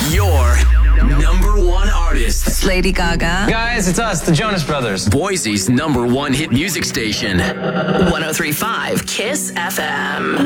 Your number one artist. It's Lady Gaga. Guys, it's us, the Jonas Brothers. Boise's number one hit music station. 103.5 KISS FM.